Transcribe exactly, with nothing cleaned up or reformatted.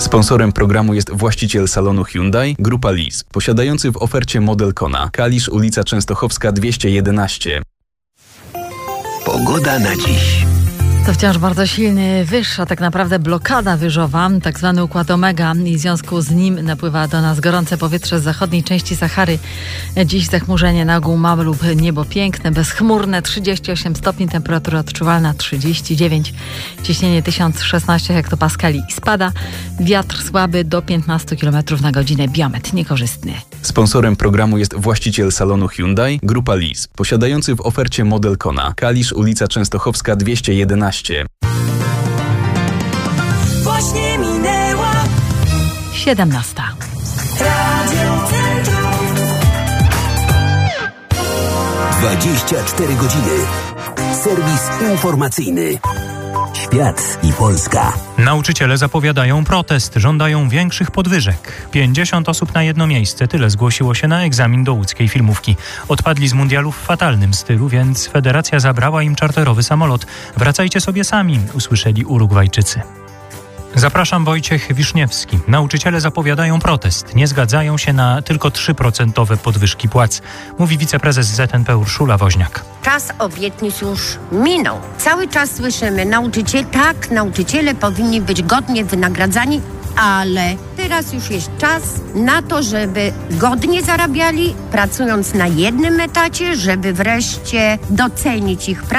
Sponsorem programu jest właściciel salonu Hyundai, Grupa Lease, posiadający w ofercie model Kona. Kalisz, ulica Częstochowska dwieście jedenaście. Pogoda na dziś. To wciąż bardzo silny wyż, a tak naprawdę blokada wyżowa, tak zwany układ Omega, i w związku z nim napływa do nas gorące powietrze z zachodniej części Sahary. Dziś zachmurzenie na ogół małe lub niebo piękne, bezchmurne, trzydzieści osiem stopni, temperatura odczuwalna trzydzieści dziewięć, ciśnienie tysiąc szesnaście hektopaskali i spada, wiatr słaby do piętnaście kilometrów na godzinę, biometr niekorzystny. Sponsorem programu jest właściciel salonu Hyundai, Grupa Lease, posiadający w ofercie model Kona. Kalisz, ulica Częstochowska dwieście jedenaście. Właśnie minęła siedemnasta. Radio Centrum. dwadzieścia cztery godziny. Serwis informacyjny. Świat i Polska. Nauczyciele zapowiadają protest, żądają większych podwyżek. pięćdziesiąt osób na jedno miejsce, tyle zgłosiło się na egzamin do łódzkiej filmówki. Odpadli z mundialu w fatalnym stylu, więc federacja zabrała im czarterowy samolot. Wracajcie sobie sami, usłyszeli Urugwajczycy. Zapraszam, Wojciech Wiszniewski. Nauczyciele zapowiadają protest. Nie zgadzają się na tylko trzy procent podwyżki płac, mówi wiceprezes Z N P Urszula Woźniak. Czas obietnic już minął. Cały czas słyszymy, nauczyciele, tak, nauczyciele powinni być godnie wynagradzani, ale teraz już jest czas na to, żeby godnie zarabiali, pracując na jednym etacie, żeby wreszcie docenić ich pracę.